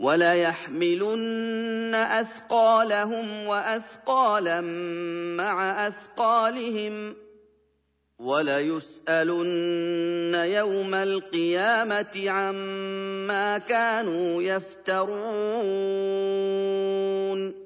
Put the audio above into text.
وَلَيَحْمِلُنَّ أَثْقَالَهُمْ وَأَثْقَالًا مَّعَ أَثْقَالِهِمْ ۖ وَلَيُسْأَلُنَّ يَوْمَ الْقِيَامَةِ عَمَّا كَانُوا يَفْتَرُونَ